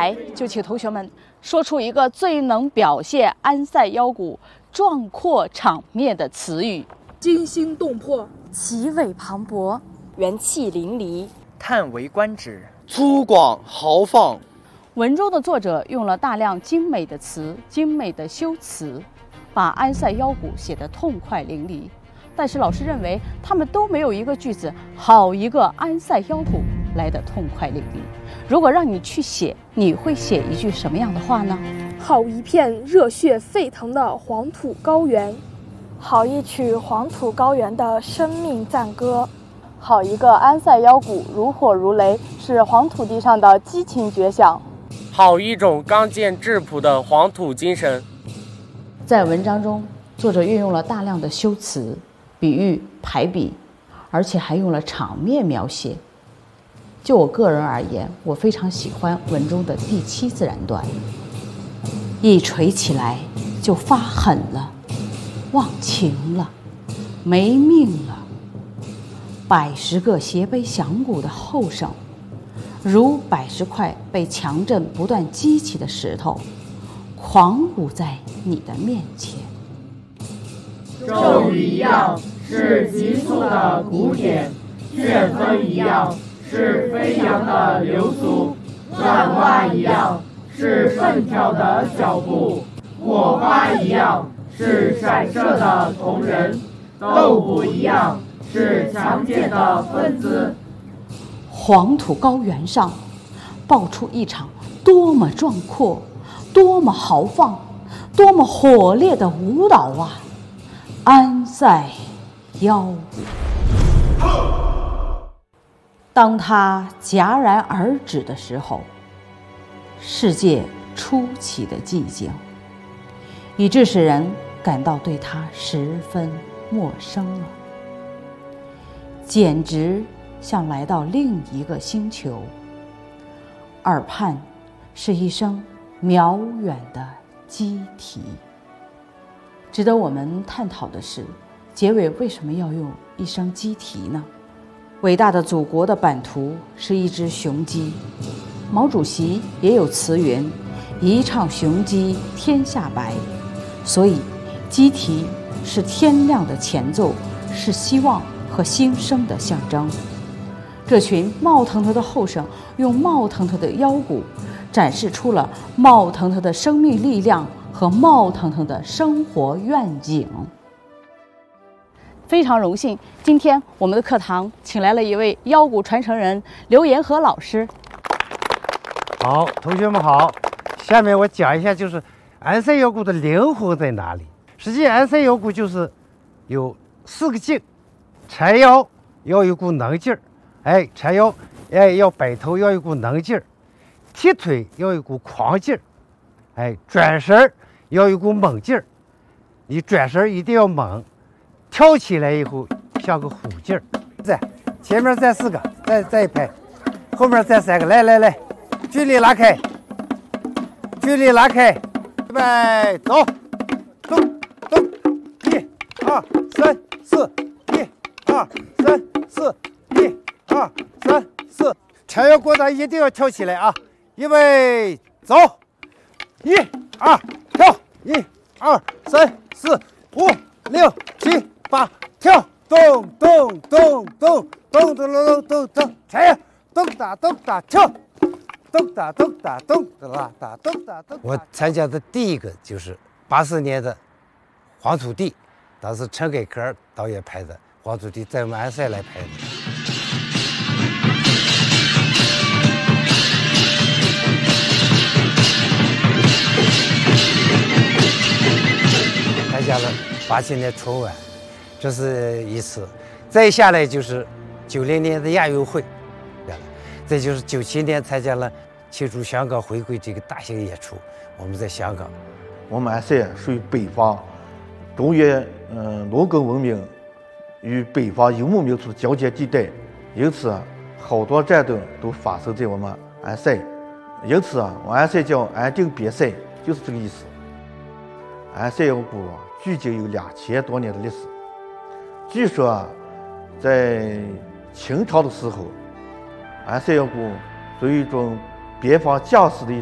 来，就请同学们说出一个最能表现安塞腰鼓壮阔场面的词语： 惊心动魄、 奇伟磅礴、元气淋漓、 叹为观止、 粗犷豪放。 文中的作者用了大量精美的词、精美的修辞，把安塞腰鼓写得痛快淋漓。但是老师认为，他们都没有一个句子好一个安塞腰鼓来得痛快淋漓。如果让你去写，你会写一句什么样的话呢？ 好一片热血沸腾的黄土高原， 好一曲黄土高原的生命赞歌， 好一个安塞腰鼓如火如雷，是黄土地上的激情绝响。 好一种刚健质朴的黄土精神。 在文章中，作者运用了大量的修辞、比喻、排比，而且还用了场面描写。就我个人而言，我非常喜欢文中的第7自然段，一锤起来就发狠了，忘情了，没命了。100个斜背响鼓的后声，如100块被强震不断激起的石头，狂舞在你的面前。 骤雨一样是急速的鼓点，旋风一样是飞扬的流苏，乱花一样是奋跳的脚步，火花一样是闪射的瞳仁，豆腐一样是强健的风姿。 黄土高原上爆出一场多么壮阔、多么豪放、多么火烈的舞蹈啊！安塞腰鼓。当它戛然而止的时候，世界出奇的寂静，以致使人感到对它十分陌生了，简直像来到另一个星球。耳畔是一声渺远的鸡啼。值得我们探讨的是，结尾为什么要用一声鸡啼呢？伟大的祖国的版图是一只雄鸡，毛主席也有词云：一唱雄鸡天下白。所以鸡啼是天亮的前奏，是希望和新生的象征。这群冒腾腾的后生用冒腾腾的腰鼓展示出了冒腾腾的生命力量和冒腾腾的生活愿景。非常荣幸，今天我们的课堂请来了一位腰鼓传承人刘延和老师。 好，同学们好，下面我讲一下就是安塞腰鼓的灵魂在哪里。实际安塞腰鼓就是有4个劲，缠腰要有股能劲儿，缠腰要摆头要有股能劲儿，踢腿要有股狂劲儿，转身要有股猛劲儿。你转身一定要猛，跳起来以后像个虎劲儿。在前面站4个，再一排，后面站3个，来，距离拉开，预备走，动，1、2、3、4，1、2、3、4，1、2、3、4，缠腰过单一定要跳起来啊！预备走，1、2跳，1、2、3、4、5、6、7、8，跳，动，缠腰，动打跳。咚打，我参加的第一个就是80年的黄土地，当时陈凯歌导演拍的黄土地，在我们安塞来拍的。参加了87年春晚，这是一次，再下来就是90年的亚运会，再就是97年参加了庆祝香港回归这个大型演出，我们在香港。 我们安塞属于北方，中原农耕文明与北方游牧民族的交界地带，因此好多战争都发生在我们安塞，因此我安塞叫安定边塞，就是这个意思。安塞腰鼓距今有2000多年的历史，据说在清朝的时候，安塞腰鼓作为一种边防将士的一种